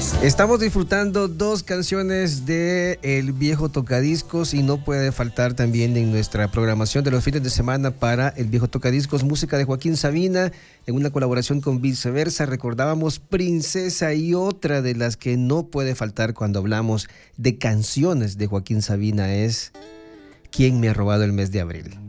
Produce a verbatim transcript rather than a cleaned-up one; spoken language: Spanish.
Estamos disfrutando dos canciones de El Viejo Tocadiscos y no puede faltar también en nuestra programación de los fines de semana para El Viejo Tocadiscos, música de Joaquín Sabina en una colaboración con Viceversa. Recordábamos Princesa y otra de las que no puede faltar cuando hablamos de canciones de Joaquín Sabina es ¿Quién me ha robado el mes de abril?